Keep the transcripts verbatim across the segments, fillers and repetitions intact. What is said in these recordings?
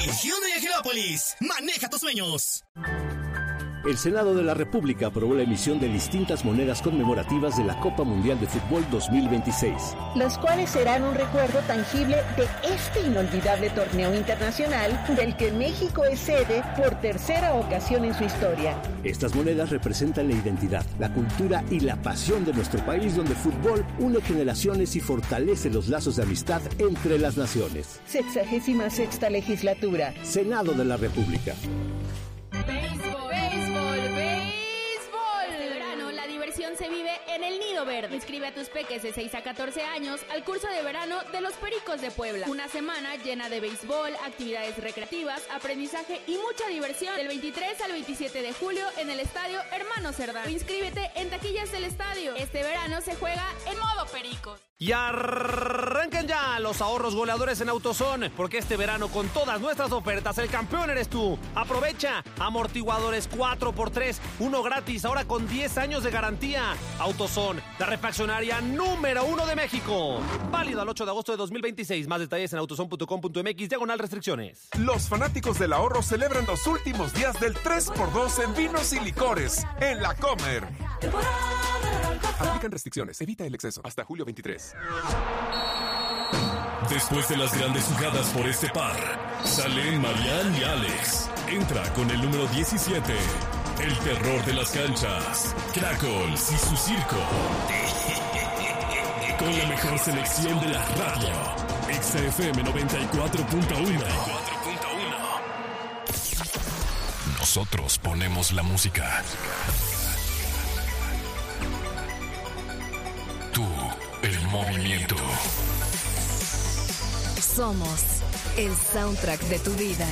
Hyundai Angelópolis. Maneja tus sueños. El Senado de la República aprobó la emisión de distintas monedas conmemorativas de la Copa Mundial de Fútbol dos mil veintiséis. Las cuales serán un recuerdo tangible de este inolvidable torneo internacional del que México es sede por tercera ocasión en su historia. Estas monedas representan la identidad, la cultura y la pasión de nuestro país, donde el fútbol une generaciones y fortalece los lazos de amistad entre las naciones. Sexagésima sexta legislatura. Senado de la República. Se vive en el Nido Verde. Inscribe a tus peques de seis a catorce años al curso de verano de los Pericos de Puebla. Una semana llena de béisbol, actividades recreativas, aprendizaje y mucha diversión. Del veintitrés al veintisiete de julio en el Estadio Hermano Cerdán. Inscríbete en taquillas del estadio. Este verano se juega en modo Pericos. Y arranquen ya los ahorros goleadores en AutoZone, porque este verano con todas nuestras ofertas el campeón eres tú. Aprovecha amortiguadores cuatro por tres, uno gratis, ahora con diez años de garantía. AutoZone, la refaccionaria número uno de México. Válido al ocho de agosto de dos mil veintiséis. Más detalles en autozone punto com punto mx, diagonal restricciones. Los fanáticos del ahorro celebran los últimos días del tres por dos en vinos y licores en La Comer. Aplican restricciones, evita el exceso. Hasta julio veintitrés. Después de las grandes jugadas por este par, salen Marian y Alex. Entra con el número diecisiete, el terror de las canchas, Crackles y su circo. Con la mejor selección de la radio, Exa F M noventa y cuatro punto uno. Nosotros ponemos la música. Tú, el movimiento. Somos el soundtrack de tu vida.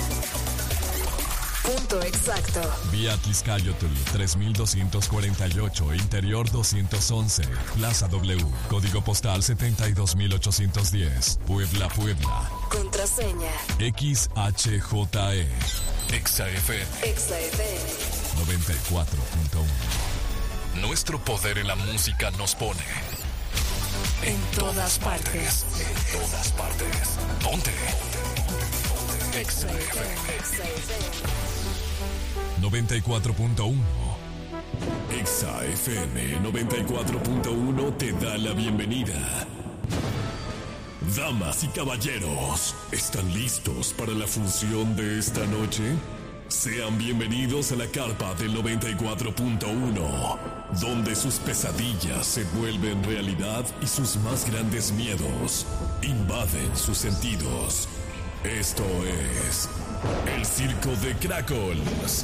Punto exacto. Vía Tizcayotl tres mil doscientos cuarenta y ocho, Interior doscientos once, Plaza W, Código Postal setenta y dos mil ochocientos diez, Puebla, Puebla. Contraseña X H J E. Exa F M. Exa F M noventa y cuatro punto uno. Nuestro poder en la música nos pone en, en todas, todas partes. partes. En todas partes. Ponte. Exa F M. noventa y cuatro punto uno. Exa F M noventa y cuatro punto uno te da la bienvenida. Damas y caballeros, ¿están listos para la función de esta noche? Sean bienvenidos a la carpa del noventa y cuatro punto uno, donde sus pesadillas se vuelven realidad y sus más grandes miedos invaden sus sentidos. Esto es el circo de Crackles.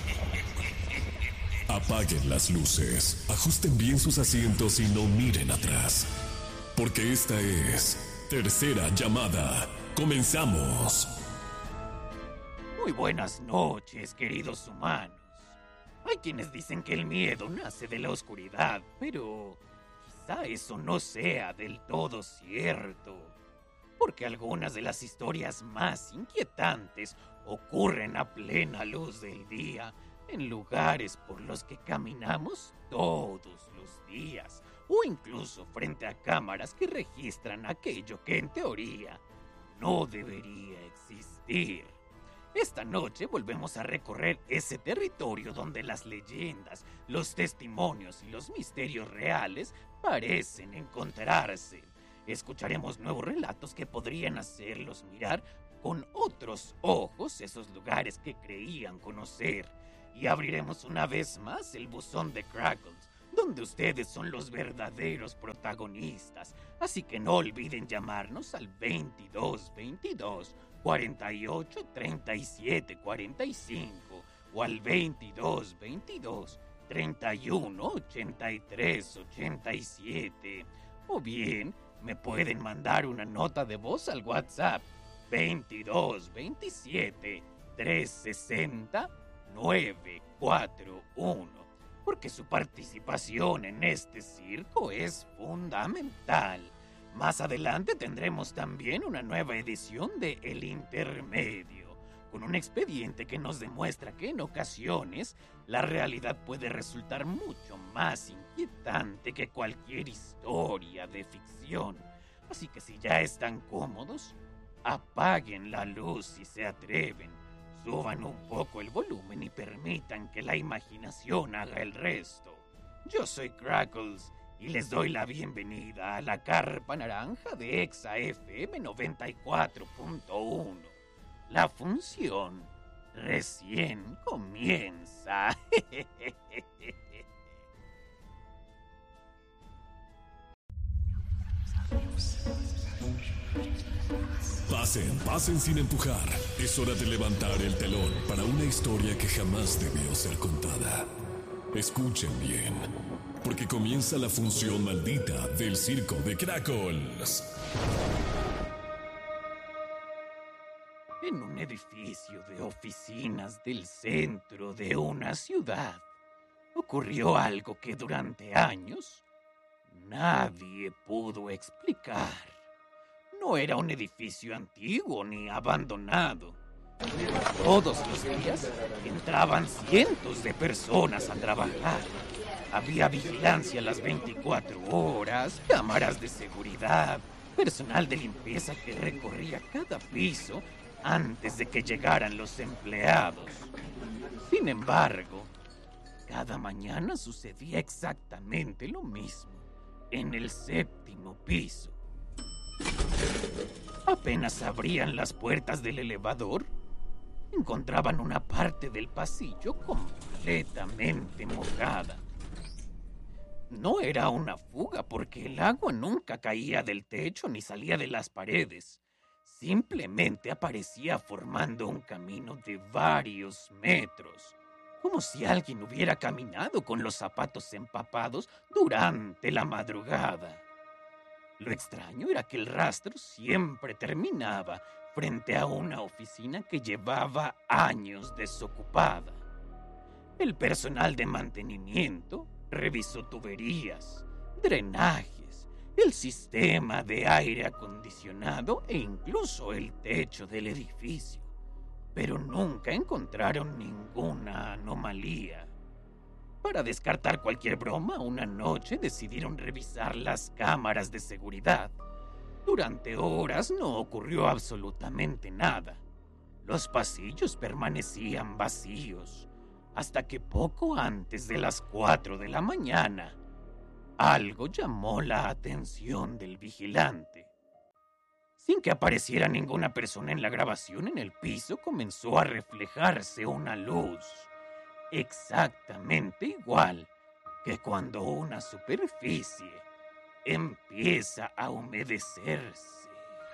Apaguen las luces, ajusten bien sus asientos y no miren atrás, porque esta es Tercera Llamada. Comenzamos. Muy buenas noches, queridos humanos. Hay quienes dicen que el miedo nace de la oscuridad, pero quizá eso no sea del todo cierto, porque algunas de las historias más inquietantes ocurren a plena luz del día, en lugares por los que caminamos todos los días, o incluso frente a cámaras que registran aquello que en teoría no debería existir. Esta noche volvemos a recorrer ese territorio donde las leyendas, los testimonios y los misterios reales parecen encontrarse. Escucharemos nuevos relatos que podrían hacerlos mirar con otros ojos esos lugares que creían conocer. Y abriremos una vez más el buzón de Crackles, donde ustedes son los verdaderos protagonistas. Así que no olviden llamarnos al veintidós veintidós cuarenta y ocho treinta y siete cuarenta y cinco o al veintidós veintidós treinta y uno ochenta y tres ochenta y siete. O bien, me pueden mandar una nota de voz al WhatsApp veintidós veintisiete trescientos sesenta nueve cuatro uno, porque su participación en este circo es fundamental. Más adelante tendremos también una nueva edición de El Intermedio, con un expediente que nos demuestra que en ocasiones la realidad puede resultar mucho más inquietante que cualquier historia de ficción. Así que si ya están cómodos, Apaguen la luz si se atreven. Suban un poco el volumen y permitan que la imaginación haga el resto. Yo soy Crackles y les doy la bienvenida a la carpa naranja de Exa F M noventa y cuatro punto uno. La función recién comienza. Pasen, pasen sin empujar. Es hora de levantar el telón para una historia que jamás debió ser contada. Escuchen bien, porque comienza la función maldita del circo de Crackles. En un edificio de oficinas del centro de una ciudad, ocurrió algo que durante años nadie pudo explicar. No era un edificio antiguo ni abandonado. Todos los días entraban cientos de personas a trabajar. Había vigilancia las veinticuatro horas, cámaras de seguridad, personal de limpieza que recorría cada piso antes de que llegaran los empleados. Sin embargo, cada mañana sucedía exactamente lo mismo en el séptimo piso. Apenas abrían las puertas del elevador, encontraban una parte del pasillo completamente mojada. No era una fuga porque el agua nunca caía del techo ni salía de las paredes. Simplemente aparecía formando un camino de varios metros, como si alguien hubiera caminado con los zapatos empapados durante la madrugada. Lo extraño era que el rastro siempre terminaba frente a una oficina que llevaba años desocupada. El personal de mantenimiento revisó tuberías, drenajes, el sistema de aire acondicionado e incluso el techo del edificio, pero nunca encontraron ninguna anomalía. Para descartar cualquier broma, una noche decidieron revisar las cámaras de seguridad. Durante horas no ocurrió absolutamente nada. Los pasillos permanecían vacíos, hasta que poco antes de las cuatro de la mañana, algo llamó la atención del vigilante. Sin que apareciera ninguna persona en la grabación, en el piso comenzó a reflejarse una luz, exactamente igual que cuando una superficie empieza a humedecerse.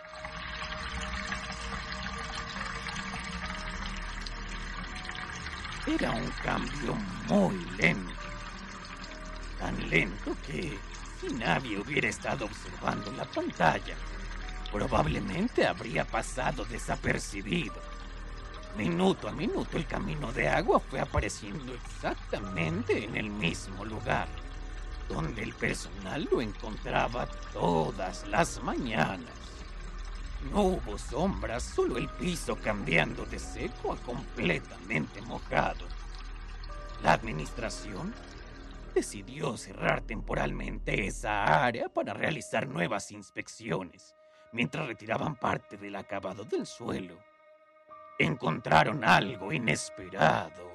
Era un cambio muy lento, tan lento que si nadie hubiera estado observando la pantalla, probablemente habría pasado desapercibido. Minuto a minuto el camino de agua fue apareciendo exactamente en el mismo lugar, donde el personal lo encontraba todas las mañanas. No hubo sombras, solo el piso cambiando de seco a completamente mojado. La administración decidió cerrar temporalmente esa área para realizar nuevas inspecciones, mientras retiraban parte del acabado del suelo. Encontraron algo inesperado.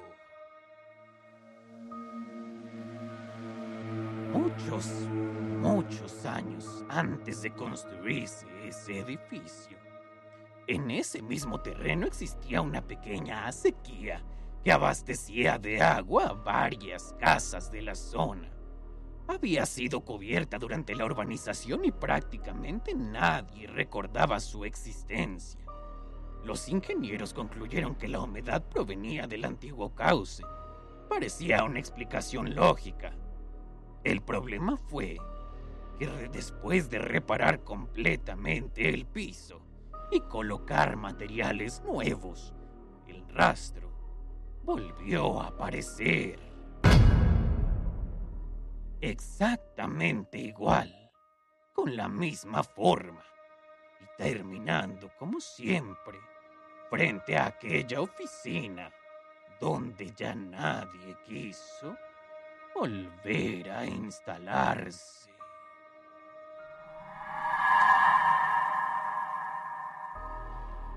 Muchos, muchos años antes de construirse ese edificio, en ese mismo terreno existía una pequeña acequia que abastecía de agua a varias casas de la zona. Había sido cubierta durante la urbanización y prácticamente nadie recordaba su existencia. Los ingenieros concluyeron que la humedad provenía del antiguo cauce. Parecía una explicación lógica. El problema fue que después de reparar completamente el piso y colocar materiales nuevos, el rastro volvió a aparecer. Exactamente igual, con la misma forma y terminando como siempre frente a aquella oficina donde ya nadie quiso volver a instalarse.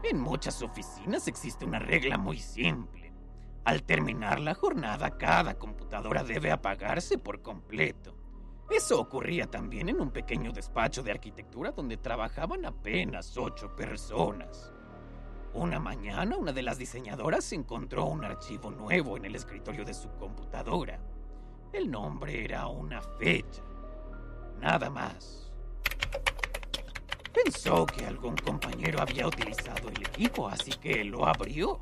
En muchas oficinas existe una regla muy simple. Al terminar la jornada, cada computadora debe apagarse por completo. Eso ocurría también en un pequeño despacho de arquitectura donde trabajaban apenas ocho personas. Una mañana, una de las diseñadoras encontró un archivo nuevo en el escritorio de su computadora. El nombre era una fecha. Nada más. Pensó que algún compañero había utilizado el equipo, así que lo abrió.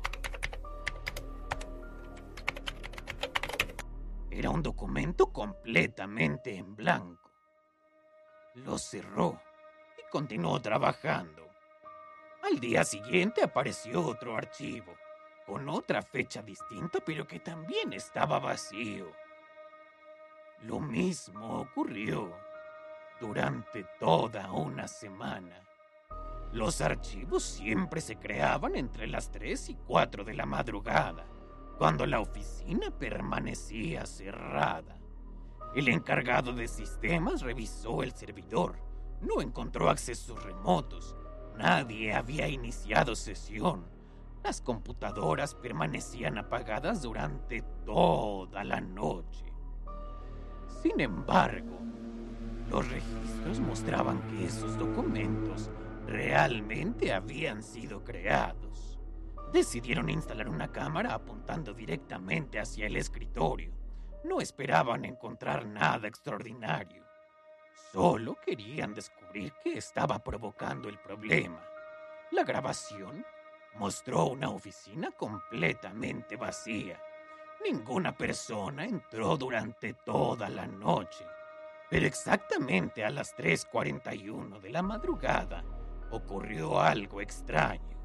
Era un documento completamente en blanco. Lo cerró y continuó trabajando. Al día siguiente apareció otro archivo, con otra fecha distinta, pero que también estaba vacío. Lo mismo ocurrió durante toda una semana. Los archivos siempre se creaban entre las tres y cuatro de la madrugada, cuando la oficina permanecía cerrada. El encargado de sistemas revisó el servidor. No encontró accesos remotos. Nadie había iniciado sesión. Las computadoras permanecían apagadas durante toda la noche. Sin embargo, los registros mostraban que esos documentos realmente habían sido creados. Decidieron instalar una cámara apuntando directamente hacia el escritorio. No esperaban encontrar nada extraordinario. Solo querían descubrir qué estaba provocando el problema. La grabación mostró una oficina completamente vacía. Ninguna persona entró durante toda la noche. Pero exactamente a las tres cuarenta y uno de la madrugada ocurrió algo extraño.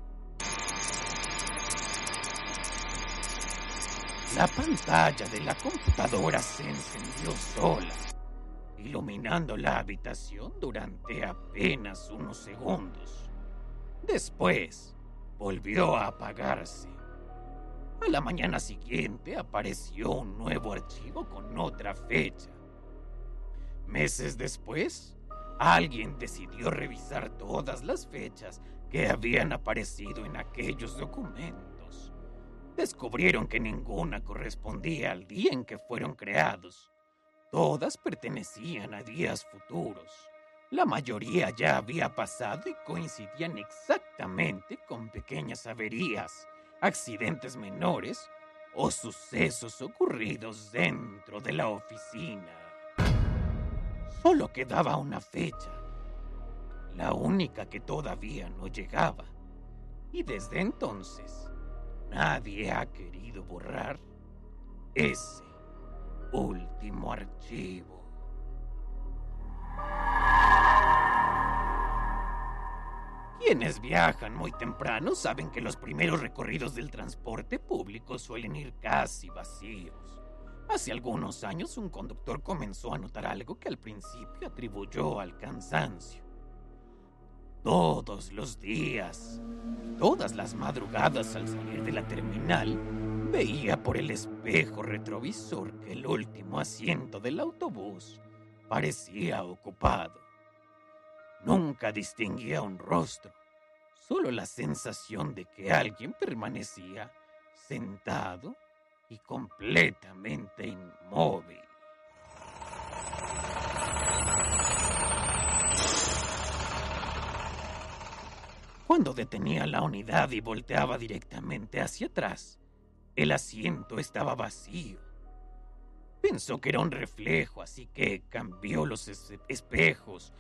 La pantalla de la computadora se encendió sola, iluminando la habitación durante apenas unos segundos. Después, volvió a apagarse. A la mañana siguiente apareció un nuevo archivo con otra fecha. Meses después, alguien decidió revisar todas las fechas que habían aparecido en aquellos documentos. Descubrieron que ninguna correspondía al día en que fueron creados. Todas pertenecían a días futuros. La mayoría ya había pasado y coincidían exactamente con pequeñas averías, accidentes menores o sucesos ocurridos dentro de la oficina. Solo quedaba una fecha, la única que todavía no llegaba, y desde entonces nadie ha querido borrar ese último archivo. Quienes viajan muy temprano saben que los primeros recorridos del transporte público suelen ir casi vacíos. Hace algunos años un conductor comenzó a notar algo que al principio atribuyó al cansancio. Todos los días, todas las madrugadas al salir de la terminal, veía por el espejo retrovisor que el último asiento del autobús parecía ocupado. Nunca distinguía un rostro, solo la sensación de que alguien permanecía sentado y completamente inmóvil. Cuando detenía la unidad y volteaba directamente hacia atrás, el asiento estaba vacío. Pensó que era un reflejo, así que cambió los es- espejos